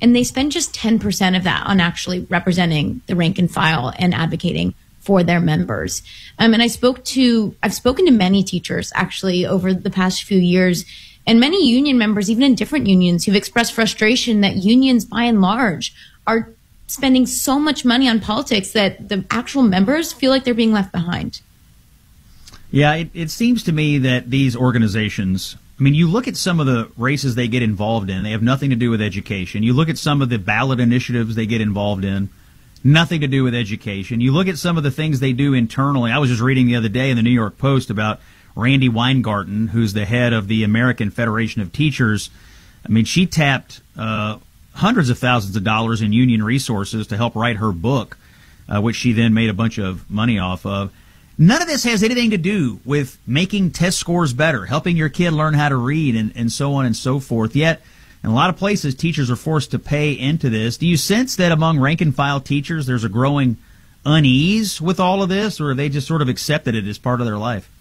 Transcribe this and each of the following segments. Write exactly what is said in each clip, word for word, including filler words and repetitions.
and they spend just ten percent of that on actually representing the rank and file and advocating for their members. Um, and I spoke to, I've spoken to many teachers actually over the past few years, and many union members, even in different unions, who've expressed frustration that unions by and large are spending so much money on politics that the actual members feel like they're being left behind. Yeah, it, it seems to me that these organizations, I mean, you look at some of the races they get involved in, they have nothing to do with education. You look at some of the ballot initiatives they get involved in, nothing to do with education. You look at some of the things they do internally. I was just reading the other day in the New York Post about Randy Weingarten, who's the head of the American Federation of Teachers. I mean, she tapped uh, hundreds of thousands of dollars in union resources to help write her book, uh, which she then made a bunch of money off of. None of this has anything to do with making test scores better, helping your kid learn how to read, and, and so on and so forth. Yet, in a lot of places, teachers are forced to pay into this. Do you sense that among rank-and-file teachers there's a growing unease with all of this, or have they just sort of accepted it as part of their life?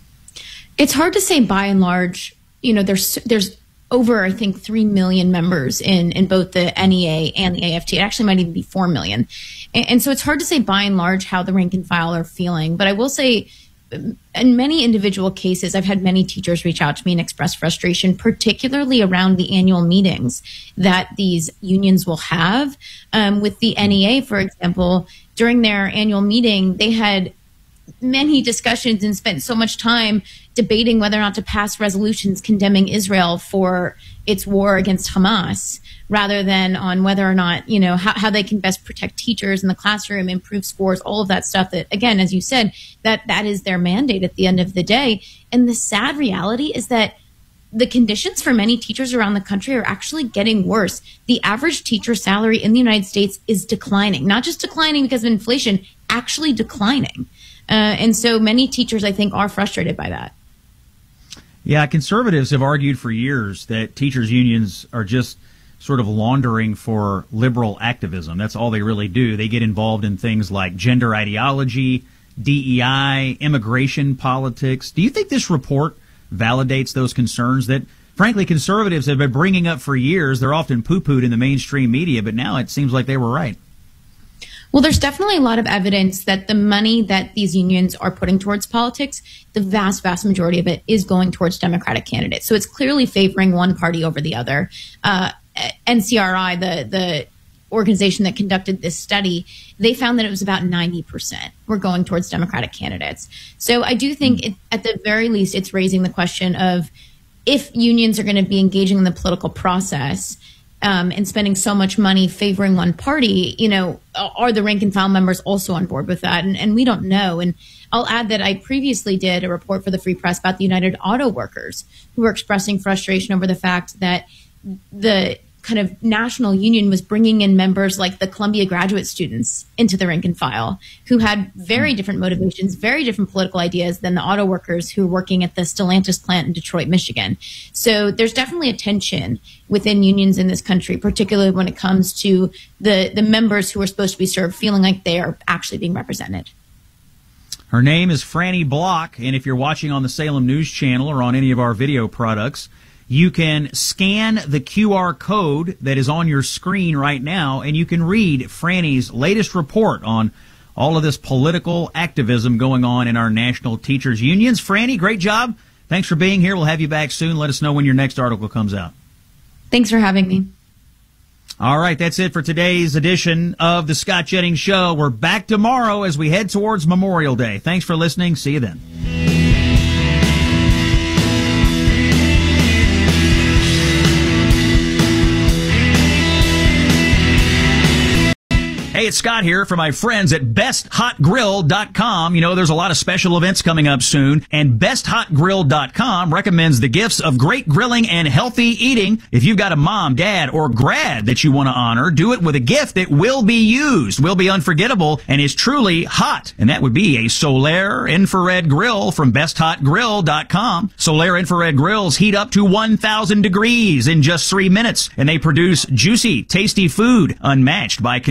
It's hard to say by and large. You know, there's there's over, I think, three million members in, in both the N E A and the A F T. It actually might even be four million. And, and so it's hard to say by and large how the rank and file are feeling. But I will say, in many individual cases, I've had many teachers reach out to me and express frustration, particularly around the annual meetings that these unions will have. Um, with the N E A, for example, during their annual meeting, they had many discussions and spent so much time debating whether or not to pass resolutions condemning Israel for its war against Hamas, rather than on whether or not, you know, how, how they can best protect teachers in the classroom, improve scores, all of that stuff that, again, as you said, that that is their mandate at the end of the day. And the sad reality is that the conditions for many teachers around the country are actually getting worse. The average teacher salary in the United States is declining, not just declining because of inflation, actually declining. Uh, and so many teachers, I think, are frustrated by that. Yeah, conservatives have argued for years that teachers' unions are just sort of laundering for liberal activism. That's all they really do. They get involved in things like gender ideology, D E I, immigration politics. Do you think this report validates those concerns that, frankly, conservatives have been bringing up for years? They're often poo-pooed in the mainstream media, but now it seems like they were right. Well, there's definitely a lot of evidence that the money that these unions are putting towards politics, the vast, vast majority of it is going towards Democratic candidates. So it's clearly favoring one party over the other. Uh, N C R I, the, the organization that conducted this study, they found that it was about ninety percent were going towards Democratic candidates. So I do think it, at the very least, it's raising the question of if unions are going to be engaging in the political process, Um, and spending so much money favoring one party, you know, are the rank and file members also on board with that? And, and we don't know. And I'll add that I previously did a report for the Free Press about the United Auto Workers, who were expressing frustration over the fact that the kind of national union was bringing in members like the Columbia graduate students into the rank and file, who had very different motivations, very different political ideas than the auto workers who were working at the Stellantis plant in Detroit, Michigan. So there's definitely a tension within unions in this country, particularly when it comes to the, the members who are supposed to be served feeling like they are actually being represented. Her name is Franny Block, and if you're watching on the Salem News Channel or on any of our video products, you can scan the Q R code that is on your screen right now, and you can read Franny's latest report on all of this political activism going on in our national teachers' unions. Franny, great job. Thanks for being here. We'll have you back soon. Let us know when your next article comes out. Thanks for having me. All right, that's it for today's edition of the Scott Jennings Show. We're back tomorrow as we head towards Memorial Day. Thanks for listening. See you then. Hey, it's Scott here for my friends at best hot grill dot com. You know, there's a lot of special events coming up soon, and best hot grill dot com recommends the gifts of great grilling and healthy eating. If you've got a mom, dad, or grad that you want to honor, do it with a gift that will be used, will be unforgettable, and is truly hot. And that would be a Solaire infrared grill from best hot grill dot com. Solaire infrared grills heat up to one thousand degrees in just three minutes, and they produce juicy, tasty food unmatched by conventional grills.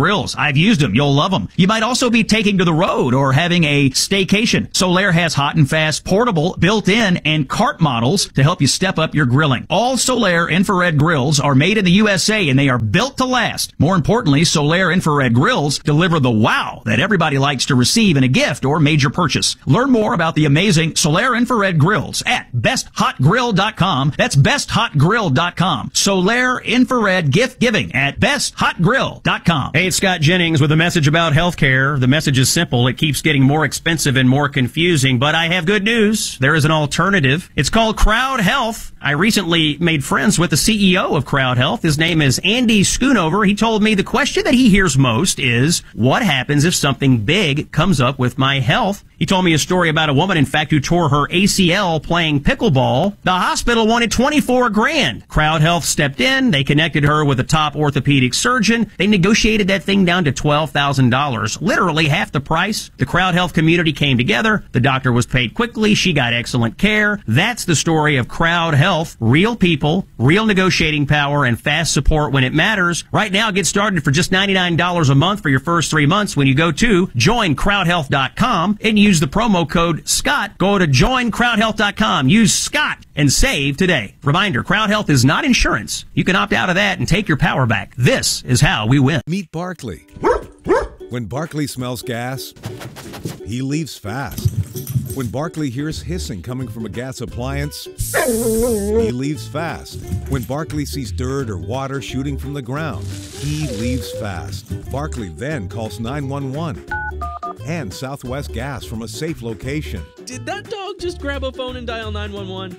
grills. I've used them. You'll love them. You might also be taking to the road or having a staycation. Solaire has hot and fast, portable, built-in, and cart models to help you step up your grilling. All Solaire infrared grills are made in the U S A and they are built to last. More importantly, Solaire infrared grills deliver the wow that everybody likes to receive in a gift or major purchase. Learn more about the amazing Solaire infrared grills at best hot grill dot com. That's best hot grill dot com. Solaire infrared gift giving at best hot grill dot com. Hey, it's Scott Jennings with a message about healthcare. The message is simple. It keeps getting more expensive and more confusing, but I have good news. There is an alternative. It's called Crowd Health. I recently made friends with the C E O of Crowd Health. His name is Andy Schoonover. He told me the question that he hears most is, what happens if something big comes up with my health? He told me a story about a woman, in fact, who tore her A C L playing pickleball. The hospital wanted twenty-four grand. Crowd Health stepped in. They connected her with a top orthopedic surgeon. They negotiated that thing down to twelve thousand dollars, literally half the price. The Crowd Health community came together. The doctor was paid quickly. She got excellent care. That's the story of Crowd Health. Real people, real negotiating power, and fast support when it matters. Right now, get started for just ninety-nine dollars a month for your first three months when you go to join crowd health dot com and use the promo code Scott. Go to join crowd health dot com. Use Scott and save today. Reminder, Crowd Health is not insurance. You can opt out of that and take your power back. This is how we win. Meet Barkley. When Barkley smells gas, he leaves fast. When Barkley hears hissing coming from a gas appliance, he leaves fast. When Barkley sees dirt or water shooting from the ground, he leaves fast. Barkley then calls nine one one and Southwest Gas from a safe location. Did that dog just grab a phone and dial nine one one?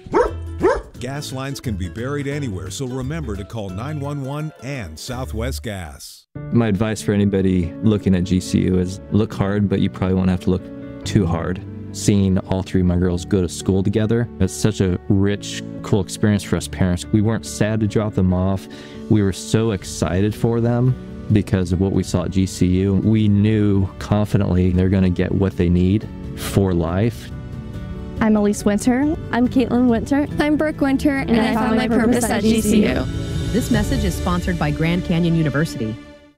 Gas lines can be buried anywhere, so remember to call nine one one and Southwest Gas. My advice for anybody looking at G C U is look hard, but you probably won't have to look too hard. Seeing all three of my girls go to school together, it's such a rich, cool experience for us parents. We weren't sad to drop them off. We were so excited for them because of what we saw at G C U. We knew confidently they're going to get what they need for life. I'm Elise Winter. I'm Caitlin Winter. I'm Brooke Winter, and, and I, I found my purpose at G C U. This message is sponsored by Grand Canyon University.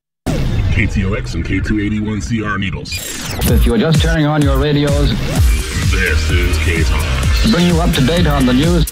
K T O X and K two eighty-one C R Needles. If you are just turning on your radios, this is K-Talks. To bring you up to date on the news.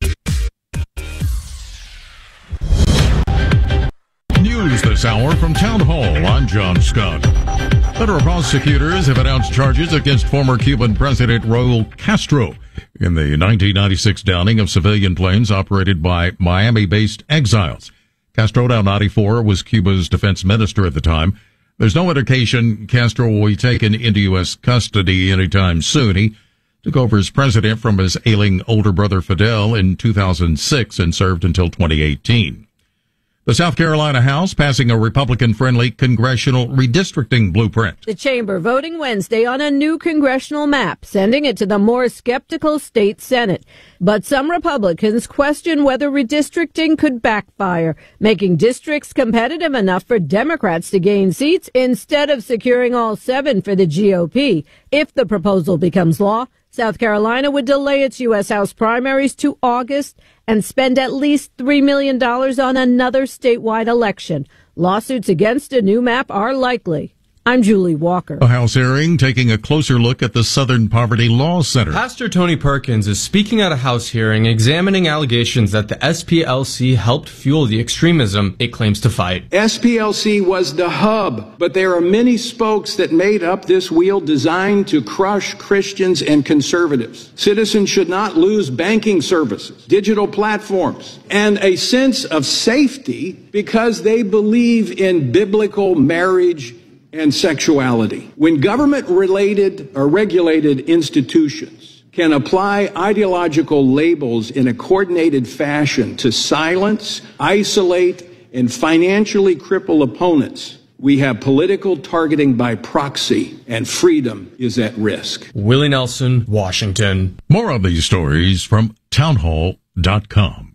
News this hour from Town Hall. I'm John Scott. Federal prosecutors have announced charges against former Cuban President Raul Castro in the nineteen ninety-six downing of civilian planes operated by Miami-based exiles. Castro, now ninety-four, was Cuba's defense minister at the time. There's no indication Castro will be taken into U S custody anytime soon. He took over as president from his ailing older brother Fidel in two thousand six and served until twenty eighteen. The South Carolina House passing a Republican-friendly congressional redistricting blueprint. The chamber voting Wednesday on a new congressional map, sending it to the more skeptical state Senate. But some Republicans question whether redistricting could backfire, making districts competitive enough for Democrats to gain seats instead of securing all seven for the G O P. If the proposal becomes law, South Carolina would delay its U S House primaries to August and spend at least three million dollars on another statewide election. Lawsuits against a new map are likely. I'm Julie Walker. A House hearing taking a closer look at the Southern Poverty Law Center. Pastor Tony Perkins is speaking at a House hearing examining allegations that the S P L C helped fuel the extremism it claims to fight. S P L C was the hub, but there are many spokes that made up this wheel designed to crush Christians and conservatives. Citizens should not lose banking services, digital platforms, and a sense of safety because they believe in biblical marriage and sexuality. When government-related or regulated institutions can apply ideological labels in a coordinated fashion to silence, isolate, and financially cripple opponents, we have political targeting by proxy, and freedom is at risk. Willie Nelson, Washington. More of these stories from townhall dot com.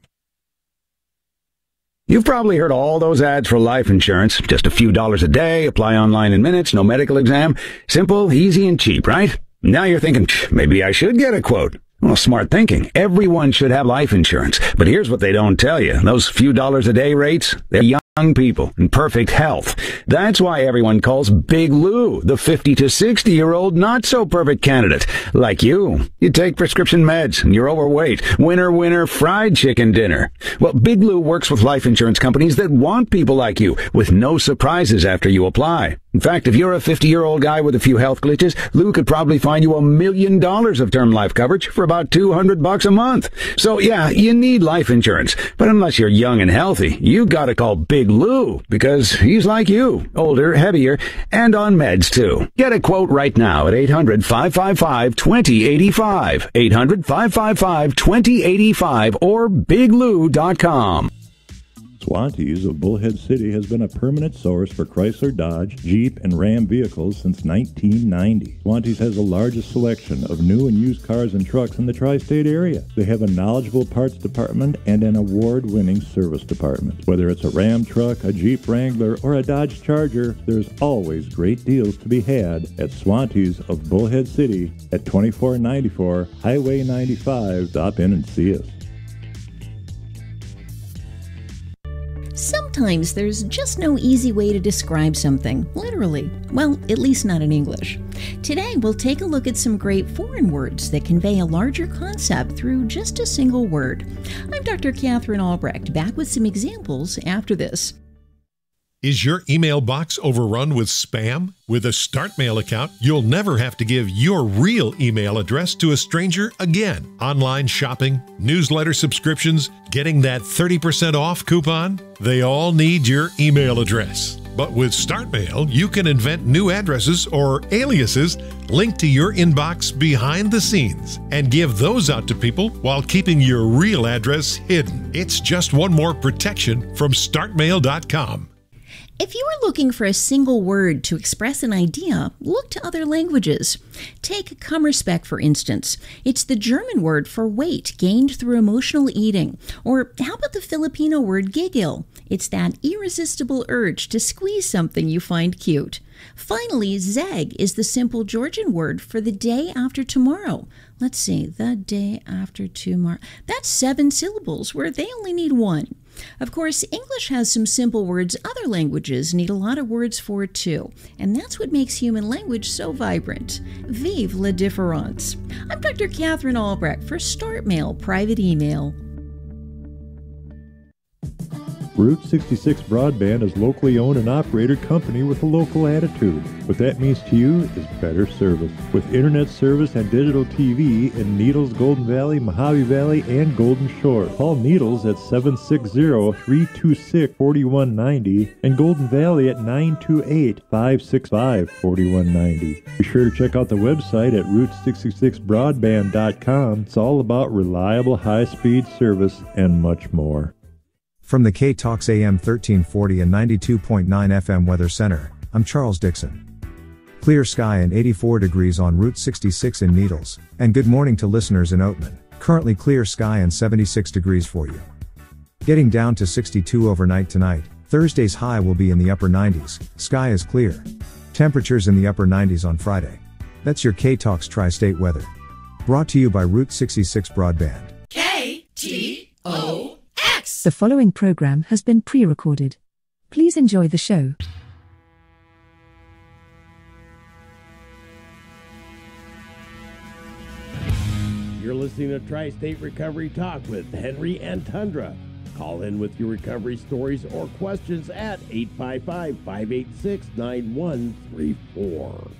You've probably heard all those ads for life insurance. Just a few dollars a day, apply online in minutes, no medical exam. Simple, easy, and cheap, right? Now you're thinking, maybe I should get a quote. Well, smart thinking. Everyone should have life insurance. But here's what they don't tell you. Those few dollars a day rates, they're young people in perfect health. That's why everyone calls Big Lou the fifty to sixty year old not so perfect candidate. Like you. You take prescription meds and you're overweight. Winner, winner, fried chicken dinner. Well, Big Lou works with life insurance companies that want people like you with no surprises after you apply. In fact, if you're a fifty-year-old guy with a few health glitches, Lou could probably find you a million dollars of term life coverage for about two hundred bucks a month. So yeah, you need life insurance. But unless you're young and healthy, you gotta call Big Lou because he's like you, older, heavier, and on meds too. Get a quote right now at eight hundred, five five five, two zero eight five, eight hundred, five five five, two zero eight five, or big lou dot com. Swantees of Bullhead City has been a permanent source for Chrysler, Dodge, Jeep, and Ram vehicles since nineteen ninety. Swantees has the largest selection of new and used cars and trucks in the tri-state area. They have a knowledgeable parts department and an award-winning service department. Whether it's a Ram truck, a Jeep Wrangler, or a Dodge Charger, there's always great deals to be had at Swantees of Bullhead City at twenty-four ninety-four Highway ninety-five. Stop in and see us. Sometimes there's just no easy way to describe something, literally. Well, at least not in English. Today, we'll take a look at some great foreign words that convey a larger concept through just a single word. I'm Doctor Catherine Albrecht, back with some examples after this. Is your email box overrun with spam? With a StartMail account, you'll never have to give your real email address to a stranger again. Online shopping, newsletter subscriptions, getting that thirty percent off coupon, they all need your email address. But with StartMail, you can invent new addresses or aliases linked to your inbox behind the scenes and give those out to people while keeping your real address hidden. It's just one more protection from start mail dot com. If you are looking for a single word to express an idea, look to other languages. Take Kummerspeck, for instance. It's the German word for weight gained through emotional eating. Or how about the Filipino word gigil? It's that irresistible urge to squeeze something you find cute. Finally, zeg is the simple Georgian word for the day after tomorrow. Let's see, the day after tomorrow. That's seven syllables where they only need one. Of course, English has some simple words other languages need a lot of words for too, and that's what makes human language so vibrant. Vive la différence! I'm Doctor Catherine Albrecht for StartMail Private Email. Route sixty-six Broadband is locally owned and operated company with a local attitude. What that means to you is better service. With internet service and digital T V in Needles, Golden Valley, Mojave Valley, and Golden Shore. Call Needles at seven six zero, three two six, four one nine zero and Golden Valley at nine two eight, five six five, four one nine zero. Be sure to check out the website at route sixty-six broadband dot com. It's all about reliable high-speed service and much more. From the K-Talks A M thirteen forty and ninety-two point nine F M Weather Center, I'm Charles Dixon. Clear sky and eighty-four degrees on Route sixty-six in Needles, and good morning to listeners in Oatman. Currently clear sky and seventy-six degrees for you. Getting down to sixty-two overnight tonight, Thursday's high will be in the upper nineties, sky is clear. Temperatures in the upper nineties on Friday. That's your K-Talks Tri-State weather. Brought to you by Route sixty-six Broadband. K T O X. The following program has been pre-recorded. Please enjoy the show. You're listening to Tri-State Recovery Talk with Henry and Tundra. Call in with your recovery stories or questions at eight five five, five eight six, nine one three four.